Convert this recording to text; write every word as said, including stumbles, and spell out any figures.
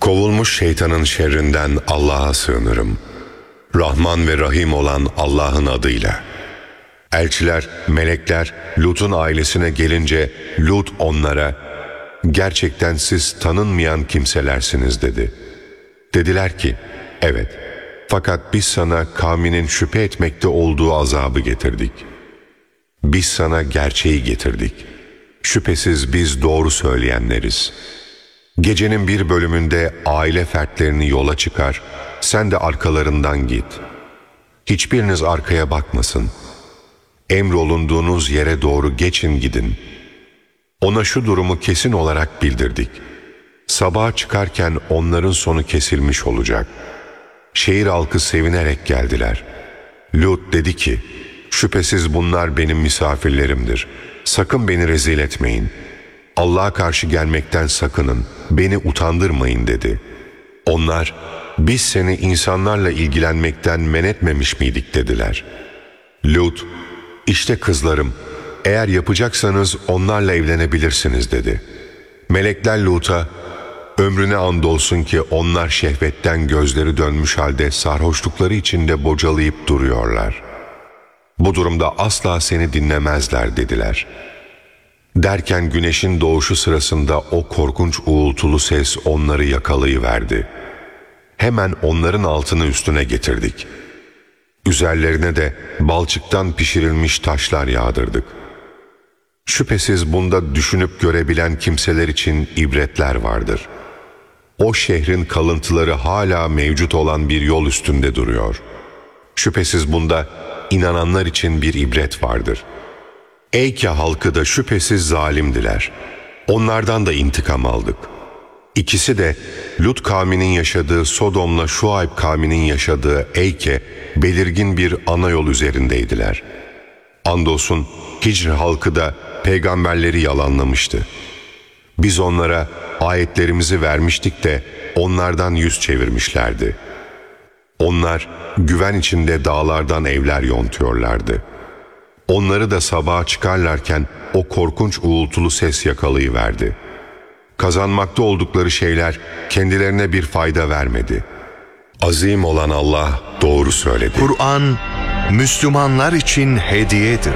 Kovulmuş şeytanın şerrinden Allah'a sığınırım. Rahman ve Rahim olan Allah'ın adıyla. Elçiler, melekler Lut'un ailesine gelince Lut onlara, "Gerçekten siz tanınmayan kimselersiniz," dedi. Dediler ki, "Evet, fakat biz sana kavminin şüphe etmekte olduğu azabı getirdik. Biz sana gerçeği getirdik. Şüphesiz biz doğru söyleyenleriz. Gecenin bir bölümünde aile fertlerini yola çıkar, sen de arkalarından git. Hiçbiriniz arkaya bakmasın. Emrolunduğunuz yere doğru geçin gidin." Ona şu durumu kesin olarak bildirdik. Sabaha çıkarken onların sonu kesilmiş olacak. Şehir halkı sevinerek geldiler. Lut dedi ki, "Şüphesiz bunlar benim misafirlerimdir. Sakın beni rezil etmeyin. Allah'a karşı gelmekten sakının, beni utandırmayın," dedi. Onlar, "Biz seni insanlarla ilgilenmekten men etmemiş miydik?" dediler. Lut, "İşte kızlarım, eğer yapacaksanız onlarla evlenebilirsiniz," dedi. Melekler Lut'a, "Ömrüne andolsun ki onlar şehvetten gözleri dönmüş halde sarhoşlukları içinde bocalayıp duruyorlar. Bu durumda asla seni dinlemezler," dediler. Derken güneşin doğuşu sırasında o korkunç uğultulu ses onları yakalayıverdi. Hemen onların altını üstüne getirdik. Üzerlerine de balçıktan pişirilmiş taşlar yağdırdık. Şüphesiz bunda düşünüp görebilen kimseler için ibretler vardır. O şehrin kalıntıları hala mevcut olan bir yol üstünde duruyor. Şüphesiz bunda inananlar için bir ibret vardır. Eyke halkı da şüphesiz zalimdiler. Onlardan da intikam aldık. İkisi de Lut kavminin yaşadığı Sodom'la Şuayb kavminin yaşadığı Eyke belirgin bir ana yol üzerindeydiler. Andolsun Hicr halkı da peygamberleri yalanlamıştı. Biz onlara ayetlerimizi vermiştik de onlardan yüz çevirmişlerdi. Onlar güven içinde dağlardan evler yontuyorlardı. Onları da sabaha çıkarlarken o korkunç uğultulu ses yakalayıverdi. Kazanmakta oldukları şeyler kendilerine bir fayda vermedi. Azim olan Allah doğru söyledi. Kur'an, Müslümanlar için hediyedir.